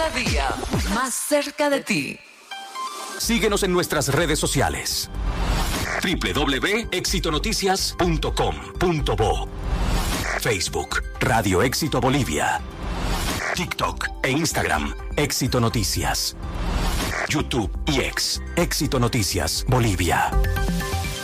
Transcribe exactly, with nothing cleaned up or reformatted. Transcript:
Cada día más cerca de ti. Síguenos en nuestras redes sociales. doble u doble u doble u punto éxito noticias punto com punto bo, Facebook, Radio Éxito Bolivia, TikTok e Instagram, Éxito Noticias, YouTube y X, Éxito Noticias Bolivia.